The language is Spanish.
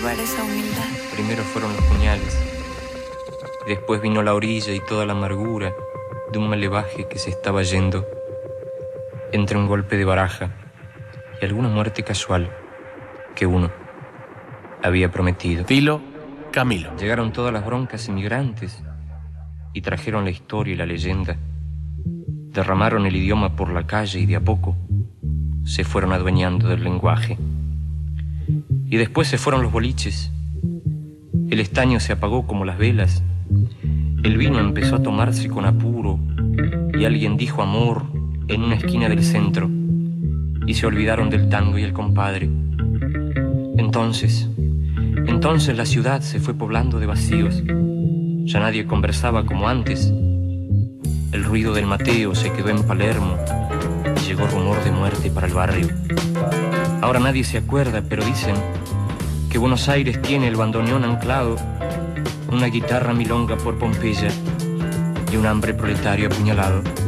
cultivar esa humildad. Primero fueron los puñales, después vino la orilla y toda la amargura de un malevaje que se estaba yendo entre un golpe de baraja y alguna muerte casual que uno había prometido. Filo, Camilo. Llegaron todas las broncas inmigrantes y trajeron la historia y la leyenda. Derramaron el idioma por la calle y de a poco se fueron adueñando del lenguaje. Y después se fueron los boliches. El estaño se apagó como las velas. El vino empezó a tomarse con apuro y alguien dijo amor en una esquina del centro y se olvidaron del tango y el compadre. Entonces la ciudad se fue poblando de vacíos. Ya nadie conversaba como antes. El ruido del Mateo se quedó en Palermo y llegó rumor de muerte para el barrio. Ahora nadie se acuerda, pero dicen que Buenos Aires tiene el bandoneón anclado, una guitarra milonga por Pompeya y un hambre proletario apuñalado.